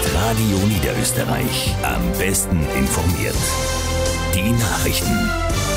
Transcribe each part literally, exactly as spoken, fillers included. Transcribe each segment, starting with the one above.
Radio Niederösterreich. Am besten informiert. Die Nachrichten.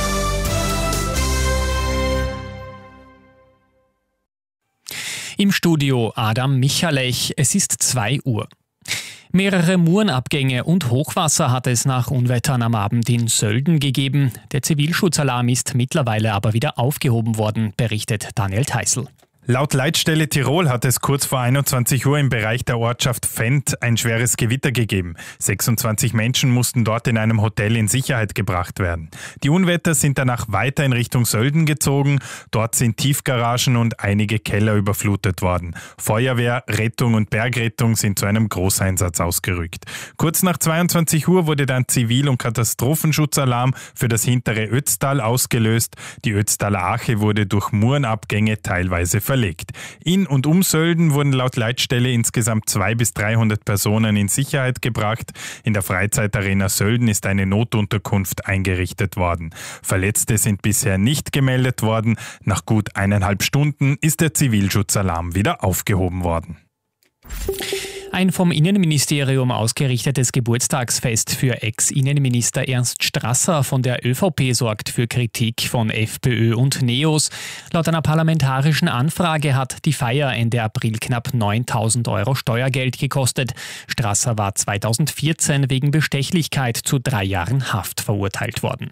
Im Studio Adam Michalech. Es ist zwei Uhr. Mehrere Murenabgänge und Hochwasser hat es nach Unwettern am Abend in Sölden gegeben. Der Zivilschutzalarm ist mittlerweile aber wieder aufgehoben worden, berichtet Daniel Theißl. Laut Leitstelle Tirol hat es kurz vor einundzwanzig Uhr im Bereich der Ortschaft Fendt ein schweres Gewitter gegeben. sechsundzwanzig Menschen mussten dort in einem Hotel in Sicherheit gebracht werden. Die Unwetter sind danach weiter in Richtung Sölden gezogen. Dort sind Tiefgaragen und einige Keller überflutet worden. Feuerwehr, Rettung und Bergrettung sind zu einem Großeinsatz ausgerückt. Kurz nach zweiundzwanzig Uhr wurde dann Zivil- und Katastrophenschutzalarm für das hintere Ötztal ausgelöst. Die Ötztaler Ache wurde durch Murenabgänge teilweise verletzt. In und um Sölden wurden laut Leitstelle insgesamt zweihundert bis dreihundert Personen in Sicherheit gebracht. In der Freizeitarena Sölden ist eine Notunterkunft eingerichtet worden. Verletzte sind bisher nicht gemeldet worden. Nach gut eineinhalb Stunden ist der Zivilschutzalarm wieder aufgehoben worden. Ein vom Innenministerium ausgerichtetes Geburtstagsfest für Ex-Innenminister Ernst Strasser von der ÖVP sorgt für Kritik von FPÖ und Neos. Laut einer parlamentarischen Anfrage hat die Feier Ende April knapp neuntausend Euro Steuergeld gekostet. Strasser war zweitausendvierzehn wegen Bestechlichkeit zu drei Jahren Haft verurteilt worden.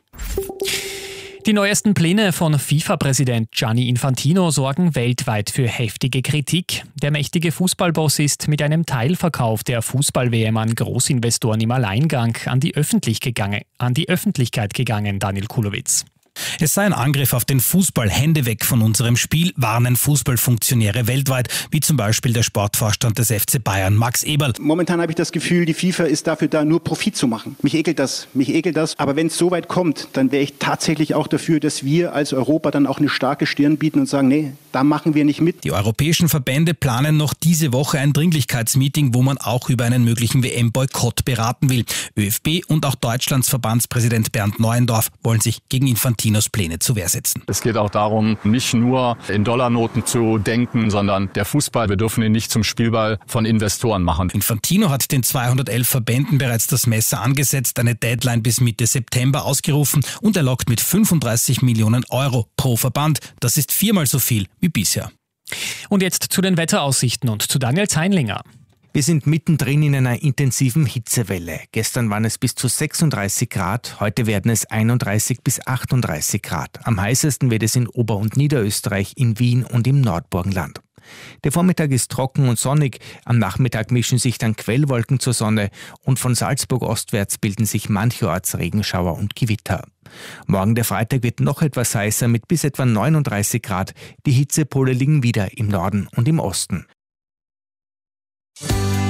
Die neuesten Pläne von FIFA-Präsident Gianni Infantino sorgen weltweit für heftige Kritik. Der mächtige Fußballboss ist mit einem Teilverkauf der Fußball-W M an Großinvestoren im Alleingang an die, Öffentlich gegangen, an die Öffentlichkeit gegangen, Daniel Kulowitz. Es sei ein Angriff auf den Fußball, Hände weg von unserem Spiel, warnen Fußballfunktionäre weltweit, wie zum Beispiel der Sportvorstand des F C Bayern, Max Eberl. Momentan habe ich das Gefühl, die FIFA ist dafür da, nur Profit zu machen. Mich ekelt das, mich ekelt das. Aber wenn es so weit kommt, dann wäre ich tatsächlich auch dafür, dass wir als Europa dann auch eine starke Stirn bieten und sagen, nee, da machen wir nicht mit. Die europäischen Verbände planen noch diese Woche ein Dringlichkeitsmeeting, wo man auch über einen möglichen W M-Boykott beraten will. ÖFB und auch Deutschlands Verbandspräsident Bernd Neuendorf wollen sich gegen Infantino Pläne zur Wehr setzen. Es geht auch darum, nicht nur in Dollarnoten zu denken, sondern der Fußball, wir dürfen ihn nicht zum Spielball von Investoren machen. Infantino hat den zweihundertelf Verbänden bereits das Messer angesetzt, eine Deadline bis Mitte September ausgerufen und er lockt mit fünfunddreißig Millionen Euro pro Verband. Das ist viermal so viel wie bisher. Und jetzt zu den Wetteraussichten und zu Daniel Zeinlinger. Wir sind mittendrin in einer intensiven Hitzewelle. Gestern waren es bis zu sechsunddreißig Grad, heute werden es einunddreißig bis achtunddreißig Grad. Am heißesten wird es in Ober- und Niederösterreich, in Wien und im Nordburgenland. Der Vormittag ist trocken und sonnig, am Nachmittag mischen sich dann Quellwolken zur Sonne und von Salzburg ostwärts bilden sich mancherorts Regenschauer und Gewitter. Morgen der Freitag wird noch etwas heißer mit bis etwa neununddreißig Grad. Die Hitzepole liegen wieder im Norden und im Osten.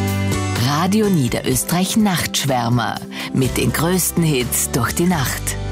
Radio Niederösterreich Nachtschwärmer mit den größten Hits durch die Nacht.